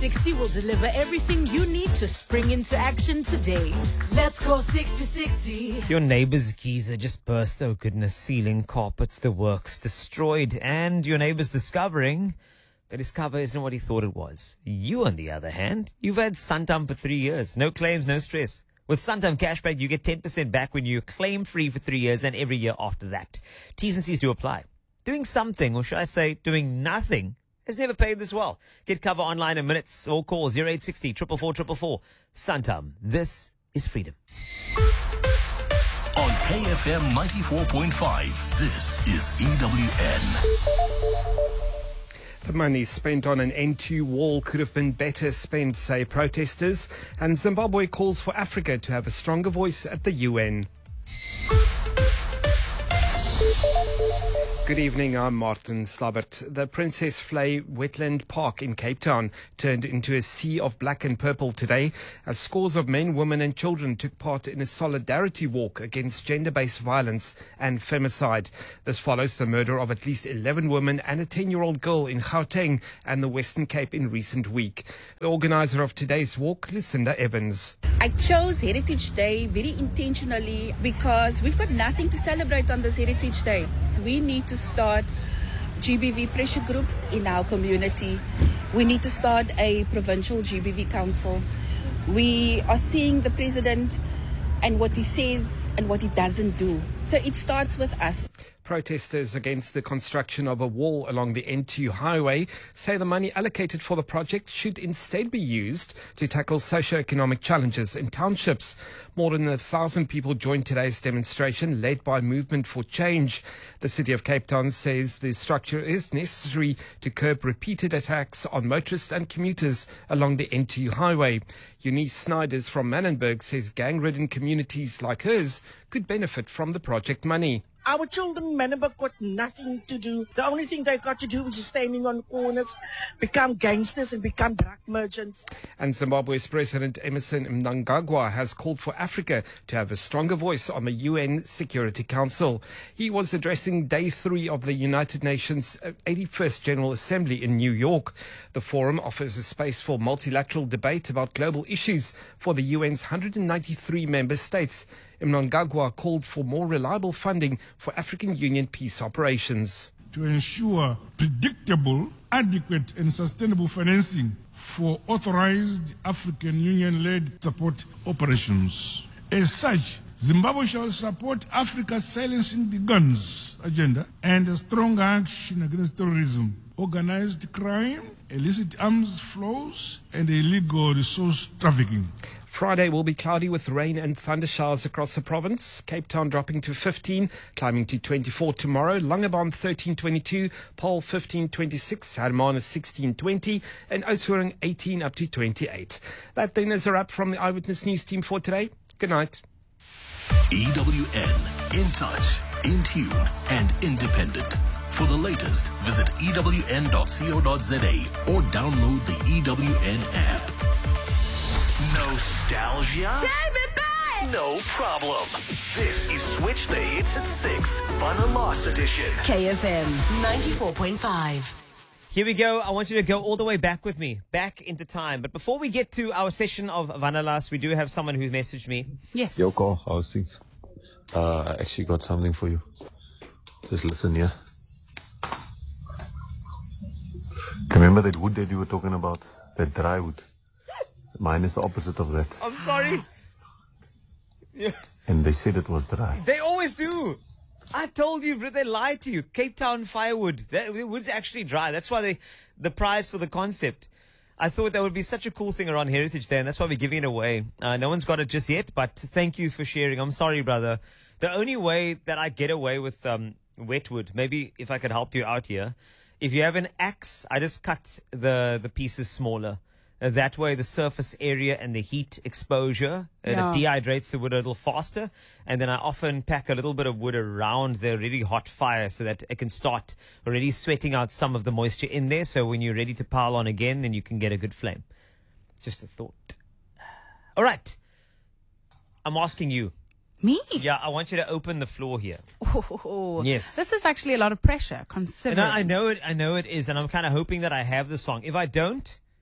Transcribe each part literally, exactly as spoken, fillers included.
sixty will deliver everything you need to spring into action today. Let's go sixty sixty. Your neighbor's geyser just burst. Oh goodness, ceiling, carpets, the works destroyed. And your neighbor's discovering that his cover isn't what he thought it was. You, on the other hand, you've had Santam for three years. No claims, no stress. With Santam Cashback, you get ten percent back when you claim free for three years and every year after that. T's and C's do apply. Doing something, or should I say doing nothing, has never paid this well. Get cover online in minutes or call zero eight six zero, four four four four four. Santam, this is freedom. On K F M ninety-four point five, this is E W N. The money spent on an N two wall could have been better spent, say protesters, and Zimbabwe calls for Africa to have a stronger voice at the U N. Good evening, I'm Martin Slabbert. The Princess Flay Wetland Park in Cape Town turned into a sea of black and purple today as scores of men, women and children took part in a solidarity walk against gender-based violence and femicide. This follows the murder of at least eleven women and a ten-year-old girl in Gauteng and the Western Cape in recent week. The organizer of today's walk, Lucinda Evans. I chose Heritage Day very intentionally because we've got nothing to celebrate on this Heritage Day. We need to start G B V pressure groups in our community. We need to start a provincial G B V council. We are seeing the president and what he says and what he doesn't do. So it starts with us. Protesters against the construction of a wall along the N two highway say the money allocated for the project should instead be used to tackle socio-economic challenges in townships. More than a thousand people joined today's demonstration led by Movement for Change. The City of Cape Town says the structure is necessary to curb repeated attacks on motorists and commuters along the N two highway. Eunice Snyders from Manenberg says gang-ridden communities like hers could benefit from the project money. Our children, Manenberg, got nothing to do. The only thing they got to do is standing on corners, become gangsters and become drug merchants. And Zimbabwe's President Emmerson Mnangagwa has called for Africa to have a stronger voice on the U N Security Council. He was addressing day three of the United Nations eighty-first General Assembly in New York. The forum offers a space for multilateral debate about global issues for the U N's one hundred ninety-three member states. Mnangagwa called for more reliable funding for African Union peace operations. To ensure predictable, adequate and sustainable financing for authorized African Union-led support operations. As such, Zimbabwe shall support Africa's silencing the guns agenda and a strong action against terrorism, organized crime, illicit arms flows and illegal resource trafficking. Friday will be cloudy with rain and thunder showers across the province. Cape Town dropping to fifteen, climbing to twenty-four tomorrow. Langebaan thirteen twenty-two, Paarl fifteen twenty-six, Hermanus sixteen twenty, and Oudtshoorn eighteen up to twenty-eight. That then is a wrap from the Eyewitness News team for today. Good night. E W N, in touch, in tune, and independent. For the latest, visit E W N dot co dot za or download the E W N app. Nostalgia? Take me back! No problem. This is Switch the Hits at six, Fun and Lost edition. K F M ninety-four point five. Here we go. I want you to go all the way back with me, back into time. But before we get to our session of Vanalas, we do have someone who messaged me. Yes. Yoko, how's things? Uh, I actually got something for you. Just listen here. Remember that wood that you were talking about? That dry wood. Mine is the opposite of that. I'm sorry. Yeah. And they said it was dry. They always do. I told you, but they lied to you. Cape Town firewood. That the wood's actually dry. That's why they, the prize for the concept. I thought that would be such a cool thing around Heritage Day, and that's why we're giving it away. Uh, no one's got it just yet, but thank you for sharing. I'm sorry, brother. The only way that I get away with um, wet wood, maybe if I could help you out here, if you have an axe, I just cut the, the pieces smaller. Uh, that way the surface area and the heat exposure, uh, Yeah. it dehydrates the wood a little faster. And then I often pack a little bit of wood around the already hot fire so that it can start already sweating out some of the moisture in there. So when you're ready to pile on again, then you can get a good flame. Just a thought. All right. I'm asking you. Me? Yeah, I want you to open the floor here. Oh, Yes. This is actually a lot of pressure, considering. And I, I know it. I know it is, and I'm kind of hoping that I have the song. If I don't,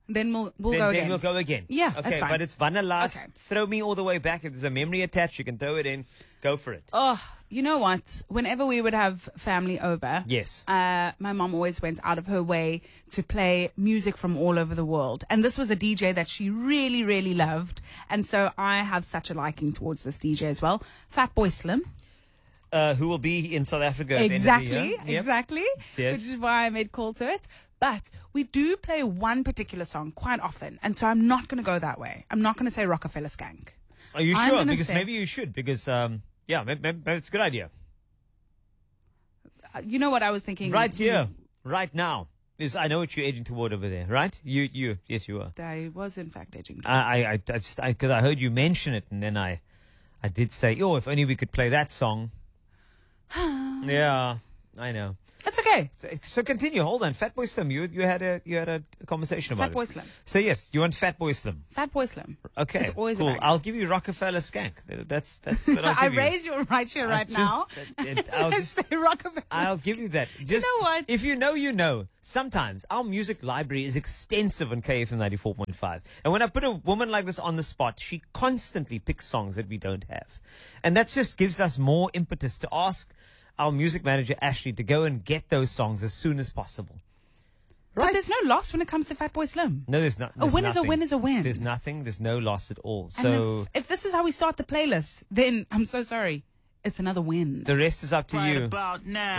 Then we'll, we'll then, go then again. we'll go again. Yeah, okay, that's fine. but it's Vanalas. Okay. Throw me all the way back. If there's a memory attached, you can throw it in. Go for it. Oh, you know what? Whenever we would have family over, Yes. uh, my mom always went out of her way to play music from all over the world. And this was a D J that she really, really loved. And so I have such a liking towards this D J as well. Fatboy Slim. Uh, who will be in South Africa at Exactly, the end of the year. Yep. exactly. Yes. Which is why I made call to it. But we do play one particular song quite often. And so I'm not going to go that way. I'm not going to say Rockefeller Skank. Are you I'm sure? gonna Because say- maybe you should. Because, um, yeah, maybe, maybe it's a good idea. Uh, You know what I was thinking? Right here, right now. Is I know what you're edging toward over there, right? You, you, yes, you are. I was in fact edging. I, I, I, I just, I, because I heard you mention it, and then I, I did say, oh, if only we could play that song. Yeah, I know. That's okay. So, so continue. Hold on, Fatboy Slim. You, you had a, you had a conversation about Fatboy it. Slim. So yes, you want Fatboy Slim. Fatboy Slim. Okay, It's always a cool. banger. I'll give you Rockefeller Skank. That's that's what I'll I give you. raise you right here, I right just- now. it- it- I'll just- Say Rockefeller. I'll give you that. Just, know what? If you know, you know. Sometimes our music library is extensive on K F M ninety-four point five. And when I put a woman like this on the spot, she constantly picks songs that we don't have. And that just gives us more impetus to ask our music manager, Ashley, to go and get those songs as soon as possible. But Right? there's no loss when it comes to Fatboy Slim. No, there's not. A there's win is a nothing. win is a win. There's nothing. There's no loss at all. And So if, if this is how we start the playlist, then I'm so sorry. It's another win. the rest is up to you. About now.